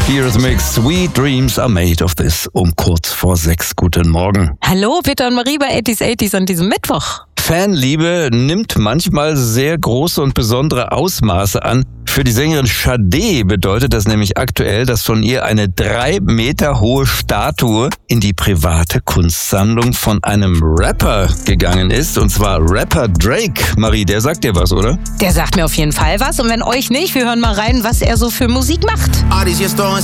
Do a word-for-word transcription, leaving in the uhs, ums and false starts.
Eurythmics, Sweet Dreams are made of this. Um kurz vor sechs. Guten Morgen. Hallo, Peter und Marie bei achtziger achtziger an diesem Mittwoch. Fanliebe nimmt manchmal sehr große und besondere Ausmaße an. Für die Sängerin Sade bedeutet das nämlich aktuell, dass von ihr eine drei Meter hohe Statue in die private Kunstsammlung von einem Rapper gegangen ist. Und zwar Rapper Drake. Marie, der sagt dir was, oder? Der sagt mir auf jeden Fall was. Und wenn euch nicht, wir hören mal rein, was er so für Musik macht. All these years throwing